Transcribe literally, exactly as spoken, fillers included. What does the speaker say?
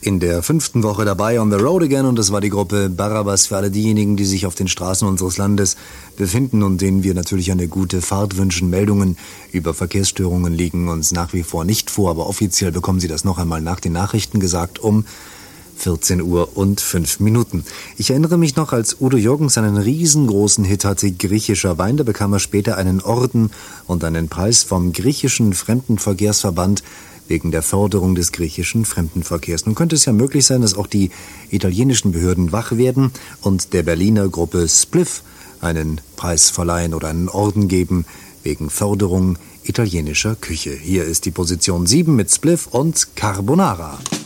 In der fünften Woche dabei on the road again, und das war die Gruppe Barabbas für alle diejenigen, die sich auf den Straßen unseres Landes befinden und denen wir natürlich eine gute Fahrt wünschen. Meldungen über Verkehrsstörungen liegen uns nach wie vor nicht vor, aber offiziell bekommen Sie das noch einmal nach den Nachrichten gesagt um vierzehn Uhr und fünf Minuten. Ich erinnere mich noch, als Udo Jürgens einen riesengroßen Hit hatte, Griechischer Wein, da bekam er später einen Orden und einen Preis vom griechischen Fremdenverkehrsverband wegen der Förderung des griechischen Fremdenverkehrs. Nun könnte es ja möglich sein, dass auch die italienischen Behörden wach werden und der Berliner Gruppe Spliff einen Preis verleihen oder einen Orden geben wegen Förderung italienischer Küche. Hier ist die Position sieben mit Spliff und Carbonara.